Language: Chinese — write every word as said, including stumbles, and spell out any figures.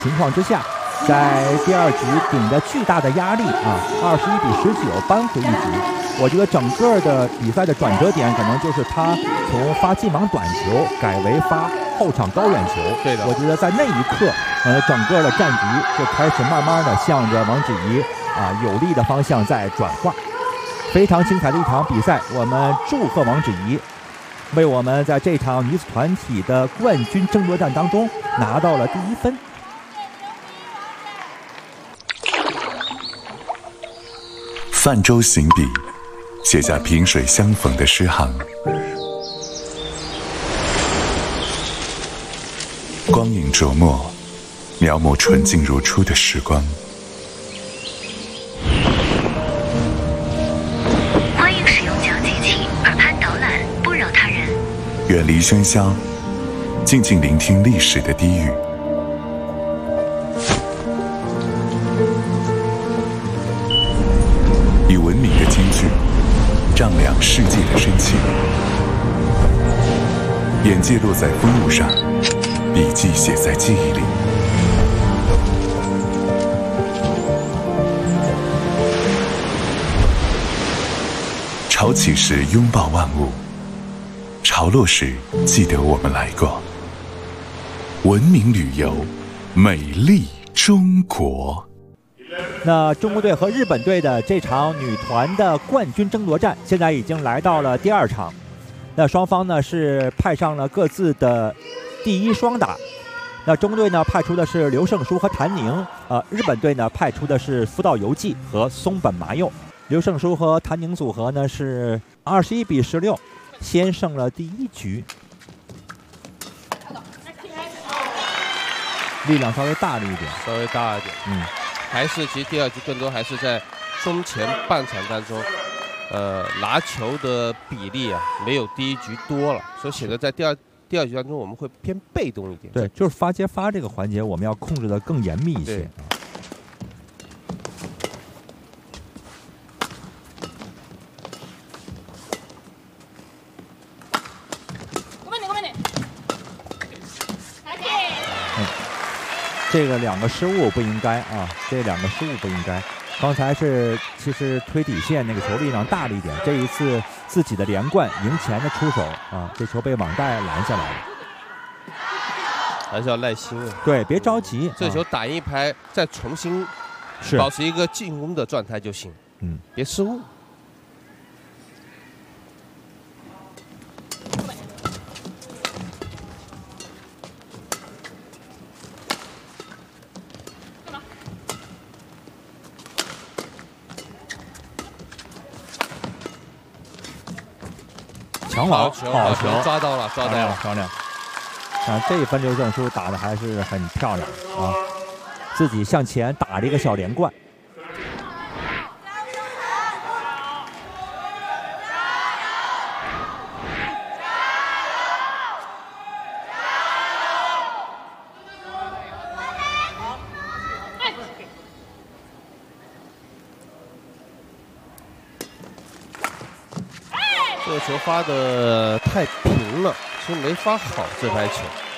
情况之下，在第二局顶着巨大的压力啊，二十一比十九扳回一局。我觉得整个的比赛的转折点，可能就是他从发近网短球改为发后场高远球。 对的， 我觉得在那一刻，呃，整个的战局就开始慢慢的向着王芷怡啊有利的方向在转化。非常精彩的一场比赛，我们祝贺王芷怡，为我们在这场女子团体的冠军争夺战当中拿到了第一分。 泛舟行笔，写下萍水相逢的诗行。光影琢磨，描摹纯净如初的时光。 欢迎使用讲解器，耳畔导览，不扰他人。 远离喧嚣，静静聆听历史的低语。以文明的金句丈量世界的深情，眼界落在风物上，笔记写在记忆里。潮起时拥抱万物，潮落时记得我们来过。文明旅游，美丽中国。 那中国队和日本队的这场女团的冠军争夺战，现在已经来到了第二场。那双方呢是派上了各自的第一双打。那中国队呢派出的是刘胜书和谭宁，呃，日本队呢派出的是福岛由纪和松本麻佑。刘胜书和谭宁组合呢是二十一比十六，先胜了第一局。力量稍微大了一点， 稍微大一点， 嗯。 还是其实第二局更多还是在中前半场当中，呃，拿球的比例啊没有第一局多了，所以显得在第二第二局当中我们会偏被动一点。 对，就是发接发这个环节，我们要控制的更严密一些。这个两个失误不应该啊，这两个失误不应该。刚才是其实推底线那个球力量大了一点，这一次自己的连贯赢前的出手啊，这球被网带拦下来了。 还是要耐心啊， 对，别着急， 这球打一拍再重新保持一个进攻的状态就行， 嗯， 别失误。 强网， 好球，抓到了，抓到了， 漂亮！啊，这一分刘胜书打的还是很漂亮啊，自己向前打了一个小连贯。 这个球发的太平了，其实没发好这拍球。